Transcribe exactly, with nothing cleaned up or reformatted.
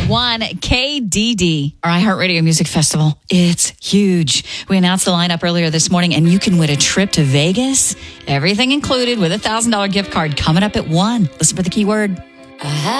one K D D, our iHeartRadio Music Festival. It's huge. We announced the lineup earlier this morning, and you can win a trip to Vegas. Everything included with a one thousand dollars gift card coming up at one. Listen for the keyword.